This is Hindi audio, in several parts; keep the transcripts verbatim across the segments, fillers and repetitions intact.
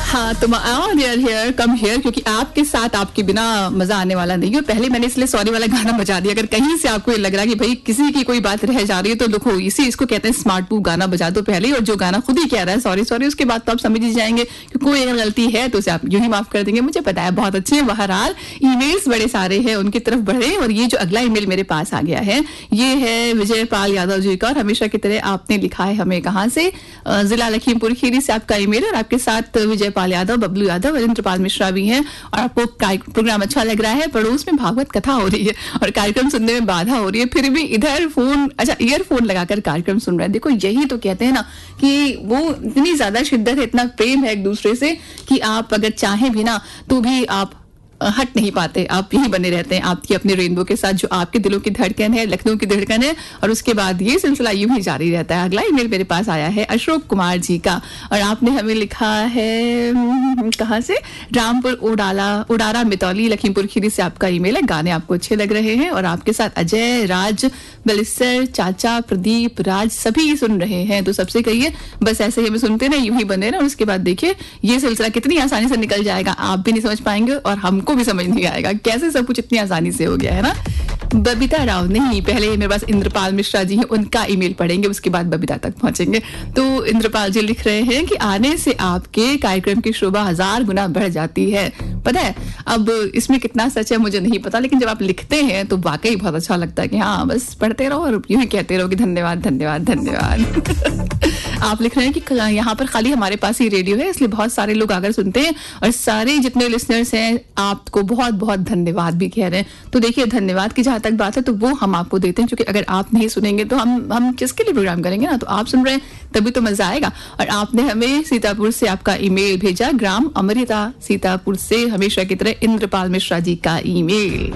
हाँ, तुम आओ देयर हियर कम हियर, क्योंकि आपके साथ आपके बिना मजा आने वाला नहीं है। पहले मैंने इसलिए सॉरी वाला गाना बजा दिया। अगर कहीं से आपको ये लग रहा है कि भाई किसी की कोई बात रह जा रही है तो देखो इसी इसको कहते हैं स्मार्ट टू गाना बजा दो पहले, और जो गाना खुद ही कह रहा है सॉरी सॉरी, उसके बाद तो आप समझ ही जाएंगे कि कोई अगर गलती है तो उसे आप यूं ही माफ कर देंगे। मुझे पता है बहुत अच्छे हैं। बहरहाल ईमेल्स बड़े सारे हैं, उनकी तरफ बढ़े। और ये जो अगला ईमेल मेरे पास आ गया है ये है विजय पाल यादव जी का, और हमेशा की तरह आपने लिखा है हमें कहाँ से, जिला लखीमपुर खीरी से आपका ईमेल। और आपके साथ विजय पाल यादव, बबलू यादव, इंद्रपाल मिश्रा भी हैं। और आपको प्रोग्राम अच्छा लग रहा है, पड़ोस में भागवत कथा हो रही है और कार्यक्रम सुनने में बाधा हो रही है, फिर भी इधर फोन अच्छा ईयरफोन लगाकर कार्यक्रम सुन रहे हैं। देखो यही तो कहते हैं ना कि वो इतनी ज्यादा शिद्दत है, इतना प्रेम है एक दूसरे से कि आप अगर चाहें भी ना तो भी आप हट नहीं पाते, आप यही बने रहते हैं आपकी अपने रेनबो के साथ, जो आपके दिलों की धड़कन है, लखनऊ की धड़कन है। और उसके बाद ये सिलसिला यूं ही जारी रहता है। अगला ईमेल मेरे पास आया है अशोक कुमार जी का, और आपने हमें लिखा है कहाँ से, रामपुर उडाला उडारा मितौली लखीमपुर खीरी से आपका ईमेल है। गाने आपको अच्छे लग रहे हैं और आपके साथ अजय, राज, बलिस्टर, चाचा, प्रदीप, राज सभी सुन रहे हैं। तो सबसे कहिए बस ऐसे ही हमें सुनते ना, यूं ही बने ना। और उसके बाद देखिए ये सिलसिला कितनी आसानी से निकल जाएगा, आप भी नहीं समझ पाएंगे और हमको को भी समझ नहीं आएगा कैसे सब कुछ इतनी आसानी से हो गया है ना। बबीता राव नहीं, पहले मेरे पास इंद्रपाल मिश्रा जी हैं, उनका ईमेल पढ़ेंगे, उसके बाद बबीता तक पहुंचेंगे। तो इंद्रपाल जी लिख रहे हैं कि आने से आपके कार्यक्रम की शोभा हजार गुना बढ़ जाती है। पता है अब इसमें कितना सच है मुझे नहीं पता, लेकिन जब आप लिखते हैं तो वाकई बहुत अच्छा लगता है कि हाँ बस पढ़ते रहो और यूं ही कहते रहो कि धन्यवाद धन्यवाद धन्यवाद। आप लिख रहे हैं कि यहाँ पर खाली हमारे पास ही रेडियो है, इसलिए बहुत सारे लोग आकर सुनते हैं और सारे जितने लिसनर्स हैं आपको बहुत बहुत धन्यवाद भी कह रहे हैं। तो देखिए धन्यवाद की जहां तक बात है तो वो हम आपको देते हैं, क्योंकि अगर आप नहीं सुनेंगे तो हम हम किसके लिए प्रोग्राम करेंगे ना। तो आप सुन रहे हैं तभी तो मजा आएगा। और आपने हमें सीतापुर से आपका ईमेल भेजा, ग्राम अमृता सीतापुर से हमेशा की तरह इंद्रपाल मिश्रा जी का ईमेल।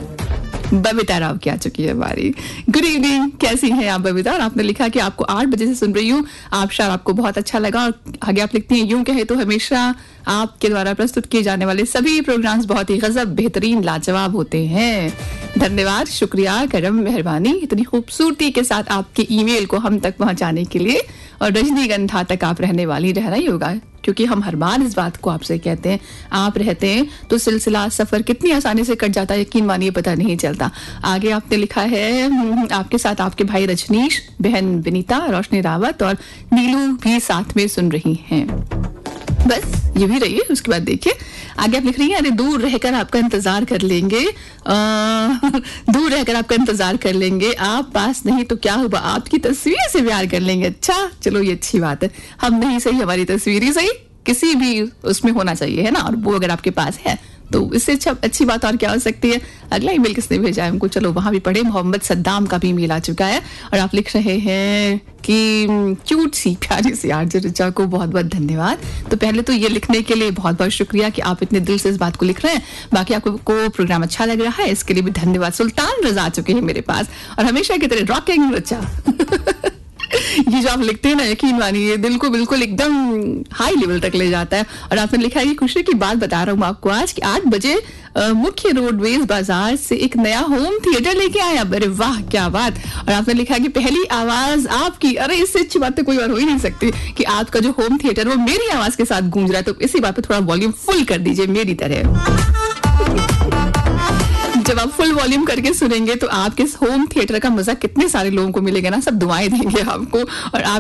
बबीता राव की आ चुकी है हमारी। गुड इवनिंग, कैसी हैं आप बबीता? और आपने लिखा कि आपको आठ बजे से सुन रही हूँ, आप शायद आपको बहुत अच्छा लगा। और आगे आप लिखती हैं यूं कहे तो हमेशा आपके द्वारा प्रस्तुत किए जाने वाले सभी प्रोग्राम्स बहुत ही गजब, बेहतरीन, लाजवाब होते हैं। धन्यवाद, शुक्रिया, करम, मेहरबानी इतनी खूबसूरती के साथ आपके ईमेल को हम तक पहुंचाने के लिए। और रजनीगंधा तक आप रहने वाली रहना ही होगा, क्योंकि हम हर बार इस बात को आपसे कहते हैं, आप रहते हैं तो सिलसिला सफर कितनी आसानी से कट जाता है, यकीन मानिए पता नहीं चलता। आगे आपने लिखा है आपके साथ आपके भाई रजनीश, बहन विनीता, रोशनी रावत और नीलू भी साथ में सुन रही हैं। बस ये भी रही है। उसके बाद देखिए आगे आप लिख रही हैं, अरे दूर रहकर आपका इंतजार कर लेंगे, आ, दूर रहकर आपका इंतजार कर लेंगे, आप पास नहीं तो क्या हुआ, आपकी तस्वीर से प्यार कर लेंगे। अच्छा चलो ये अच्छी बात है, हम नहीं सही हमारी तस्वीर ही सही, किसी भी उसमें होना चाहिए है ना। और वो अगर आपके पास है तो इससे अच्छा अच्छी बात और क्या हो सकती है। अगला ईमेल किसने भेजा है हमको, चलो वहां भी पढ़े। मोहम्मद सद्दाम का भी ईमेल आ चुका है और आप लिख रहे हैं कि क्यूट सी प्यारी सी आरजे रिचा को बहुत बहुत धन्यवाद। तो पहले तो ये लिखने के लिए बहुत बहुत शुक्रिया कि आप इतने दिल से इस बात को लिख रहे हैं। बाकी आपको को प्रोग्राम अच्छा लग रहा है इसके लिए भी धन्यवाद। सुल्तान रजा आ चुके हैं मेरे पास और हमेशा की तरह रॉकिंग रिचा। ये जो आप लिखते हैं ना, यकीन मानिए दिल को बिल्कुल एकदम हाई लेवल तक ले जाता है। और आपने लिखा है कि खुशी की बात बता रहा हूँ आपको आज कि आठ बजे मुख्य रोडवेज बाजार से एक नया होम थिएटर लेके आया। अरे वाह क्या बात। और आपने लिखा कि पहली आवाज आपकी, अरे इससे अच्छी बात तो कोई और हो ही नहीं सकती कि आपका जो होम थिएटर वो मेरी आवाज के साथ गूंज रहा है। तो इसी बात पे थोड़ा वॉल्यूम फुल कर दीजिए मेरी तरह। जब आप फुल वॉल्यूम करके सुनेंगे तो आपके होम थिएटर का मजा कितने सारे लोगों को मिलेगा ना, सब दुआएं देंगे आपको और आप